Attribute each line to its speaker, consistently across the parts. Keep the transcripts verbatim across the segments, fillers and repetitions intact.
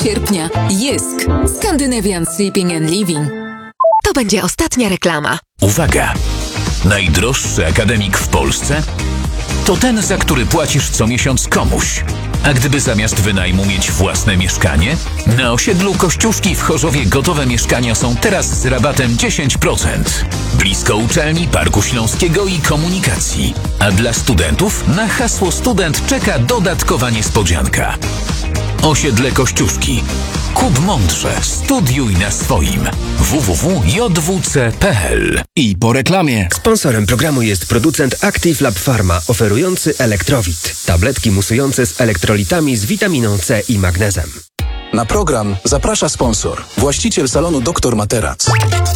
Speaker 1: sierpnia. Jysk. Scandinavian Sleeping and Living.
Speaker 2: To będzie ostatnia reklama.
Speaker 3: Uwaga! Najdroższy akademik w Polsce? To ten, za który płacisz co miesiąc komuś. A gdyby zamiast wynajmu mieć własne mieszkanie? Na osiedlu Kościuszki w Chorzowie gotowe mieszkania są teraz z rabatem dziesięć procent. Blisko uczelni, Parku Śląskiego i komunikacji. A dla studentów na hasło student czeka dodatkowa niespodzianka. Osiedle Kościuszki. Kup mądrze, studiuj na swoim. w w w kropka j w c kropka p l.
Speaker 4: I po reklamie.
Speaker 5: Sponsorem programu jest producent Active Lab Pharma, oferujący Elektrowit. Tabletki musujące z elektrolitami z witaminą C i magnezem.
Speaker 4: Na program zaprasza sponsor, właściciel salonu doktor Materac.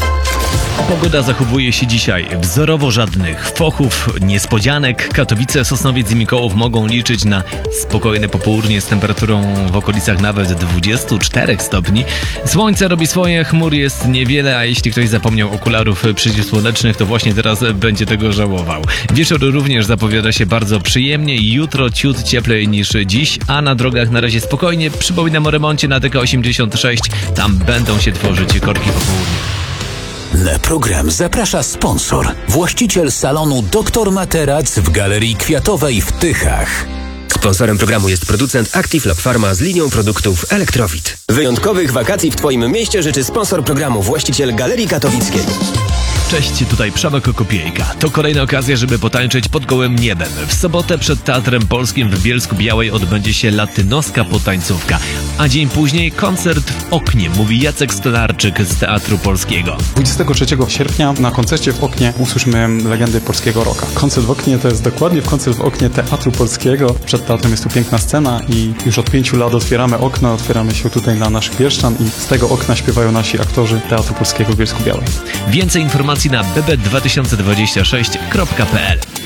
Speaker 6: Pogoda zachowuje się dzisiaj wzorowo, żadnych fochów, niespodzianek. Katowice, Sosnowiec i Mikołów mogą liczyć na spokojne popołudnie z temperaturą w okolicach nawet dwudziestu czterech stopni. Słońce robi swoje, chmur jest niewiele, a jeśli ktoś zapomniał okularów przeciwsłonecznych, to właśnie teraz będzie tego żałował. Wieczór również zapowiada się bardzo przyjemnie, jutro ciut cieplej niż dziś, a na drogach na razie spokojnie. Przypominam o remoncie na D K osiemdziesiąt sześć, tam będą się tworzyć korki popołudnie.
Speaker 3: Na program zaprasza sponsor, właściciel salonu doktor Materac w Galerii Kwiatowej w Tychach.
Speaker 5: Sponsorem programu jest producent Active Lab Pharma z linią produktów Elektrowit.
Speaker 7: Wyjątkowych wakacji w Twoim mieście życzy sponsor programu, właściciel Galerii Katowickiej.
Speaker 6: Cześć, tutaj Przemek Kopiejka. To kolejna okazja, żeby potańczyć pod gołym niebem. W sobotę przed Teatrem Polskim w Bielsku Białej odbędzie się latynoska potańcówka, a dzień później koncert w Oknie, mówi Jacek Stolarczyk z Teatru Polskiego.
Speaker 8: dwudziestego trzeciego sierpnia na koncercie w Oknie usłyszymy legendy polskiego rocka. Koncert w Oknie to jest dokładnie w koncert w Oknie Teatru Polskiego. Przed teatrem jest tu piękna scena i już od pięciu lat otwieramy okna, otwieramy się tutaj na naszych Bielszczan i z tego okna śpiewają nasi aktorzy Teatru Polskiego w Bielsku Białej.
Speaker 6: Więcej informacji na b b dwa tysiące dwadzieścia sześć kropka p l.